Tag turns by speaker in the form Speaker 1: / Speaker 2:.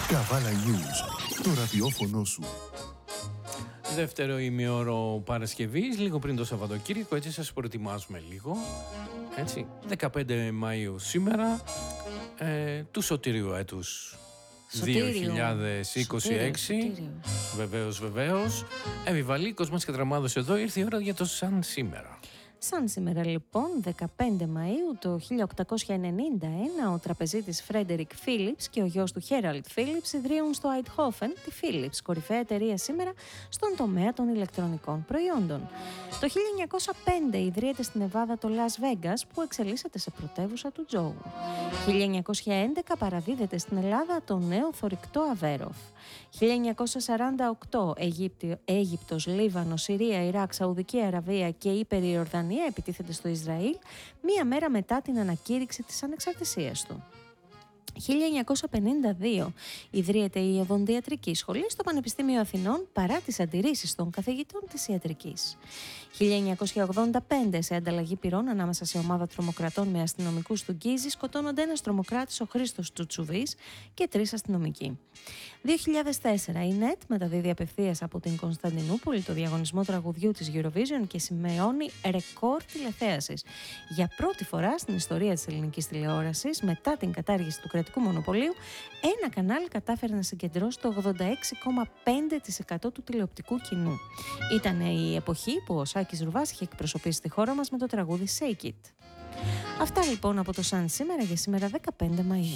Speaker 1: Καβάλα News, το ραδιόφωνο σου.
Speaker 2: Δεύτερο ημίωρο Παρασκευής, λίγο πριν το Σαββατοκύριακο, έτσι σας προετοιμάζουμε λίγο. Έτσι, 15 Μαΐου σήμερα, του σωτηρίου έτους 2026. Βεβαίως. Επιβαλίκος μας και δραμάδος εδώ, ήρθε η ώρα για το σαν σήμερα.
Speaker 3: Σαν σήμερα λοιπόν, 15 Μαΐου το 1891, ο τραπεζίτης Φρέντερικ Φίλιπς και ο γιος του Χέραλντ Φίλιπς ιδρύουν στο Αιτχόφεν τη Φίλιπς, κορυφαία εταιρεία σήμερα στον τομέα των ηλεκτρονικών προϊόντων. Το 1905 ιδρύεται στην Νεβάδα το Las Vegas, που εξελίσσεται σε πρωτεύουσα του τζόγου. 1911 παραδίδεται στην Ελλάδα το νέο θωρηκτό Αβέροφ. 1948 Αίγυπτος, Λίβανο, Συρία, Ιράκ, Σαουδική Αραβία και Ύπερη Ιορδανία επιτίθεται στο Ισραήλ μία μέρα μετά την ανακήρυξη της ανεξαρτησίας του. 1952 ιδρύεται η Οδοντιατρική Σχολή στο Πανεπιστήμιο Αθηνών παρά τις αντιρρήσεις των καθηγητών της ιατρικής. 1985 σε ανταλλαγή πυρών ανάμεσα σε ομάδα τρομοκρατών με αστυνομικούς του Γκίζη σκοτώνονται ένας τρομοκράτης, ο Χρήστος Τσουτσουβής, και 3 αστυνομικοί. 2004 η ΝΕΤ μεταδίδει απευθείας από την Κωνσταντινούπολη το διαγωνισμό τραγουδιού της Eurovision και σημειώνει ρεκόρ τηλεθέασης. Για πρώτη φορά στην ιστορία της ελληνικής τηλεόρασης, μετά την κατάργηση του κρατικού μονοπωλίου, ένα κανάλι κατάφερε να συγκεντρώσει το 86,5% του τηλεοπτικού κοινού. Ήταν η εποχή που ο Σάκης Ρουβάς είχε εκπροσωπήσει τη χώρα μας με το τραγούδι Shake It. Αυτά λοιπόν από το Σαν σήμερα για σήμερα 15 Μαΐου.